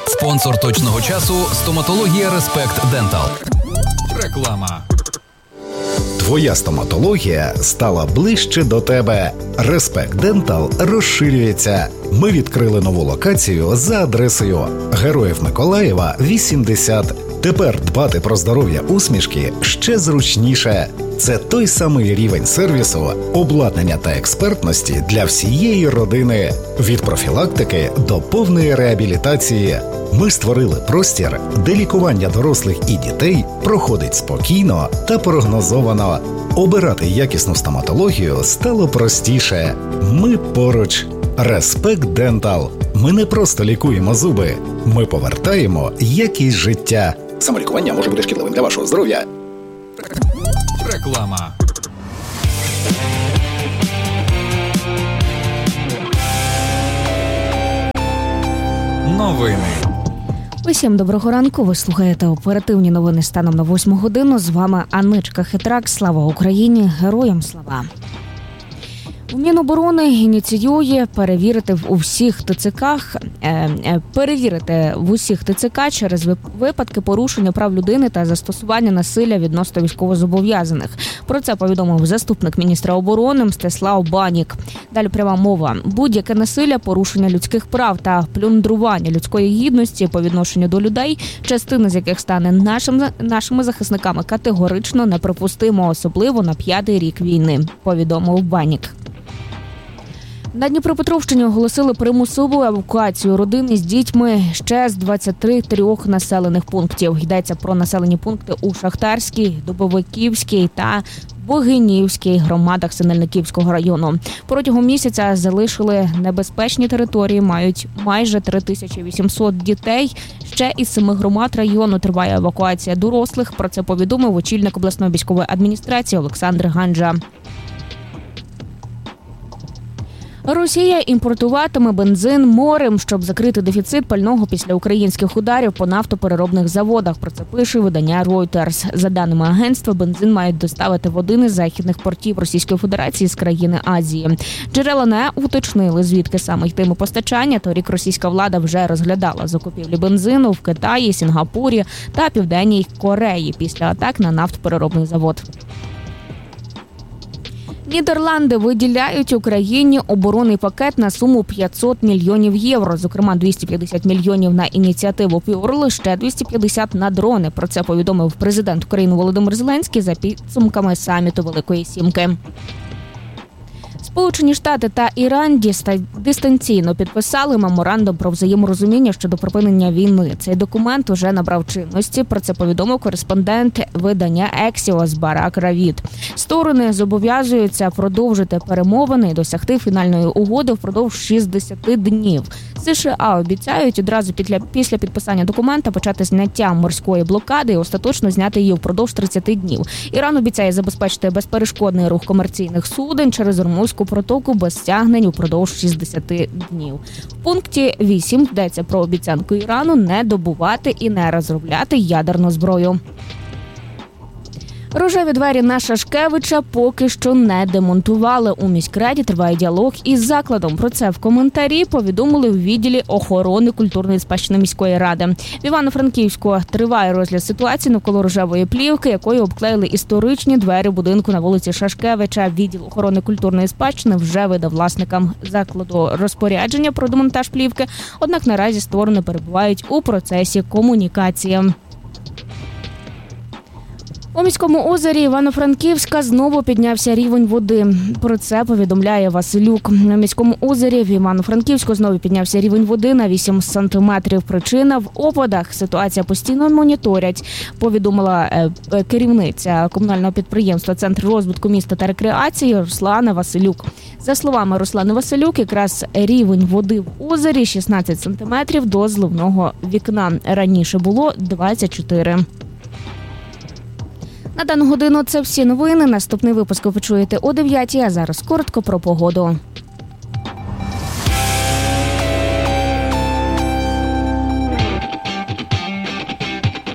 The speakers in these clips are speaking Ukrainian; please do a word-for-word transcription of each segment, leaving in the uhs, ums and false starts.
Спонсор точного часу – стоматологія Респект Дентал. Реклама. Твоя стоматологія стала ближче до тебе. Респект Дентал розширюється. Ми відкрили нову локацію за адресою Героїв Миколаєва, вісімдесят. Тепер дбати про здоров'я усмішки ще зручніше. Це той самий рівень сервісу, обладнання та експертності для всієї родини. Від профілактики до повної реабілітації. Ми створили простір, де лікування дорослих і дітей проходить спокійно та прогнозовано. Обирати якісну стоматологію стало простіше. Ми поруч. Респект Дентал. Ми не просто лікуємо зуби. Ми повертаємо якість життя. Самолікування може бути шкідливим для вашого здоров'я. Реклама. Новини. Усім доброго ранку. Ви слухаєте оперативні новини станом на восьму годину. З вами Анничка Хитрак. Слава Україні! Героям слава! Міноборони ініціює перевірити в усіх ТЦКах, е, е, перевірити в усіх ТЦК через випадки порушення прав людини та застосування насилля відносно військовозобов'язаних. Про це повідомив заступник міністра оборони Мстислав Банік. Далі пряма мова. Будь-яке насилля, порушення людських прав та плюндрування людської гідності по відношенню до людей, частина з яких стане нашим, нашими захисниками, категорично неприпустимо, особливо на п'ятий рік війни, повідомив Банік. На Дніпропетровщині оголосили примусову евакуацію родини з дітьми ще з двадцяти трьох населених пунктів. Йдеться про населені пункти у Шахтарській, Дубовиківській та Богинівській громадах Синельниківського району. Протягом місяця залишили небезпечні території, мають майже три тисячі вісімсот дітей. Ще із семи громад району триває евакуація дорослих. Про це повідомив очільник обласної військової адміністрації Олександр Ганджа. Росія імпортуватиме бензин морем, щоб закрити дефіцит пального після українських ударів по нафтопереробних заводах. Про це пише видання Reuters. За даними агентства, бензин мають доставити в один із західних портів Російської Федерації з країни Азії. Джерела не уточнили, звідки саме йтиме постачання. Торік російська влада вже розглядала закупівлі бензину в Китаї, Сінгапурі та Південній Кореї після атак на нафтопереробний завод. Нідерланди виділяють Україні оборонний пакет на суму п'ятсот мільйонів євро. Зокрема, двісті п'ятдесят мільйонів на ініціативу Пюрл, ще двісті п'ятдесят на дрони. Про це повідомив президент України Володимир Зеленський за підсумками саміту Великої Сімки. Сполучені Штати та Іран дистанційно підписали меморандум про взаєморозуміння щодо припинення війни. Цей документ уже набрав чинності. Про це повідомив кореспондент видання Ексіос Барак Равід. Сторони зобов'язуються продовжити перемовини і досягти фінальної угоди впродовж шістдесят днів. США обіцяють одразу після підписання документа почати зняття морської блокади і остаточно зняти її впродовж тридцяти днів. Іран обіцяє забезпечити безперешкодний рух комерційних суден через Ормузьку протоку без стягнень упродовж шістдесят днів. В пункті вісім йдеться про обіцянку Ірану не добувати і не розробляти ядерну зброю. Рожеві двері на Шашкевича поки що не демонтували. У міськраді триває діалог із закладом. Про це в коментарі повідомили в відділі охорони культурної спадщини міської ради. В Івано-Франківську триває розгляд ситуації навколо рожевої плівки, якою обклеїли історичні двері будинку на вулиці Шашкевича. Відділ охорони культурної спадщини вже видав власникам закладу розпорядження про демонтаж плівки, однак наразі сторони перебувають у процесі комунікації. У міському озері Івано-Франківська знову піднявся рівень води. Про це повідомляє Василюк. На міському озері в Івано-Франківську знову піднявся рівень води на вісім сантиметрів. Причина в опадах. Ситуація постійно моніторять, повідомила керівниця комунального підприємства «Центр розвитку міста та рекреації» Руслана Василюк. За словами Руслани Василюк, якраз рівень води в озері шістнадцять сантиметрів до зливного вікна. Раніше було двадцять чотири. На дану годину це всі новини. Наступний випуск ви почуєте о дев'ятій, а зараз коротко про погоду.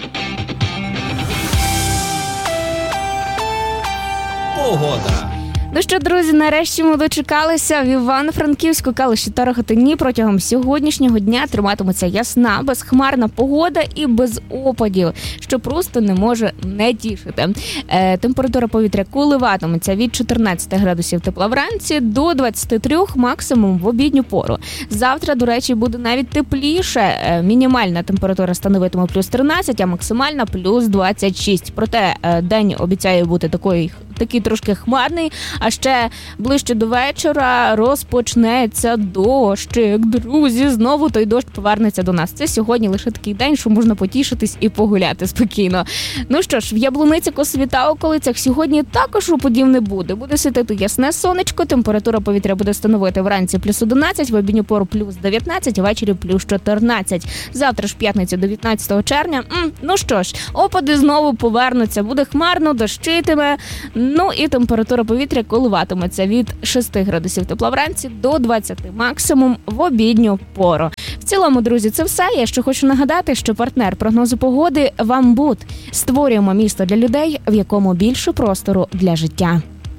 Погода. Ну що, друзі, нарешті ми дочекалися. В Івано-Франківську, Калуші та Рогатині протягом сьогоднішнього дня триматиметься ясна, безхмарна погода і без опадів, що просто не може не тішити. Е, температура повітря коливатиметься від чотирнадцяти градусів тепла вранці до двадцяти трьох максимум в обідню пору. Завтра, до речі, буде навіть тепліше. Е, мінімальна температура становитиме плюс тринадцять, а максимальна плюс двадцять шість. Проте е, день обіцяє бути такий, такий трошки хмарний, а ще ближче до вечора розпочнеться дощик. Друзі, знову той дощ повернеться до нас. Це сьогодні лише такий день, що можна потішитись і погуляти спокійно. Ну що ж, в Яблуниці, Косові та околицях сьогодні також опадів не буде. Буде світити ясне сонечко, температура повітря буде становити вранці плюс одинадцять, в обідню пору плюс дев'ятнадцять, ввечері плюс чотирнадцять. Завтра ж п'ятниця до дев'ятнадцятого червня. М, ну що ж, опади знову повернуться. Буде хмарно, дощитиме. Ну і температура повітря коливатиметься від шести градусів тепла вранці до двадцяти максимум в обідню пору. В цілому, друзі, це все. Я ще хочу нагадати, що партнер прогнозу погоди «Вамбут». Створюємо місто для людей, в якому більше простору для життя.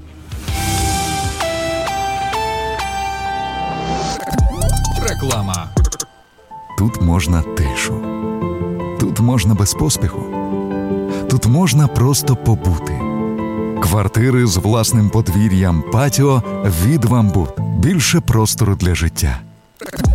Реклама. Тут можна тишу. Тут можна без поспіху. Тут можна просто побути. Квартири з власним подвір'ям, патіо від «Вамбут». Більше простору для життя.